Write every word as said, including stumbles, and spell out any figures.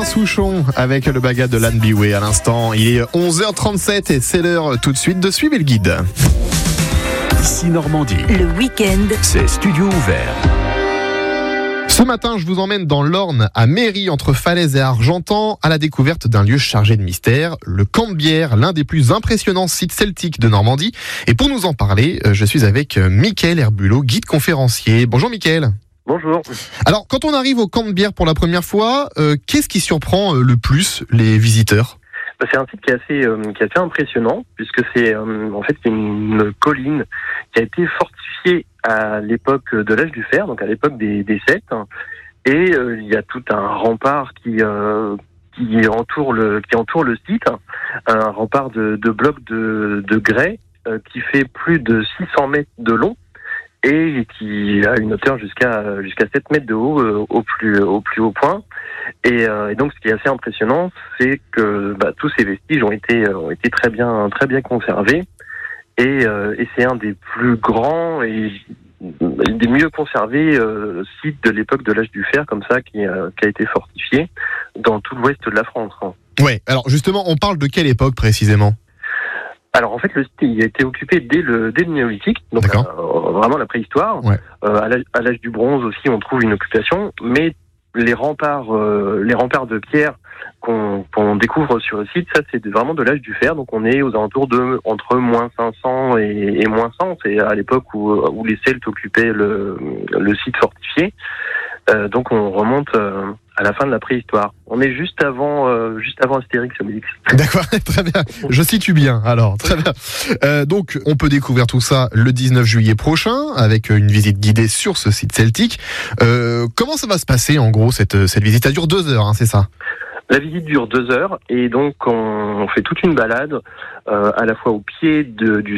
Alain Souchon avec le bagage de l'Anne Biway à l'instant. Il est onze heures trente-sept et c'est l'heure tout de suite de suivre le guide. Ici Normandie. Le week-end, C'est studio ouvert. Ce matin, je vous emmène dans l'Orne, à Méry, entre Falaise et Argentan, à la découverte d'un lieu chargé de mystère, le Camp de Bière, l'un des plus impressionnants sites celtiques de Normandie. Et pour nous en parler, je suis avec Mickaël Herbulot, guide conférencier. Bonjour Mickaël. Bonjour. Alors, quand on arrive au Camp de Bière pour la première fois, euh, qu'est-ce qui surprend le plus les visiteurs ? C'est un site qui est assez, euh, qui est assez impressionnant, puisque c'est euh, en fait une colline qui a été fortifiée à l'époque de l'âge du fer, donc à l'époque des, des Celtes, et euh, il y a tout un rempart qui euh, qui entoure le qui entoure le site, un rempart de, de blocs de, de grès euh, qui fait plus de six cents mètres de long et qui a une hauteur jusqu'à jusqu'à sept mètres de haut euh, au plus au plus haut point. Et, euh, et donc, ce qui est assez impressionnant, c'est que bah, tous ces vestiges ont été ont été très bien très bien conservés. Et, euh, et c'est un des plus grands et des mieux conservés euh, sites de l'époque de l'âge du fer, comme ça, qui, euh, qui a été fortifié dans tout l'ouest de la France. Ouais. Alors justement, on parle de quelle époque précisément ? Alors en fait, le site il a été occupé dès le dès le néolithique, donc euh, vraiment la préhistoire. Ouais. Euh, à, l'âge, à l'âge du bronze aussi, on trouve une occupation, mais les remparts, euh, les remparts de pierre qu'on, qu'on découvre sur le site, ça c'est vraiment de l'âge du fer. Donc on est aux alentours de entre moins cinq cents et, et moins cent. C'est à l'époque où, où les Celtes occupaient le, le site fortifié. Euh, donc on remonte euh, à la fin de la préhistoire. On est juste avant, euh, juste avant Astérix et Obélix. D'accord, très bien. Je situe bien. Alors, très bien. Euh, donc, on peut découvrir tout ça le dix-neuf juillet prochain avec une visite guidée sur ce site celtique. Euh, comment ça va se passer en gros cette cette visite ? Ça dure deux heures, hein, c'est ça ? La visite dure deux heures et donc on fait toute une balade euh, à la fois au pied de, du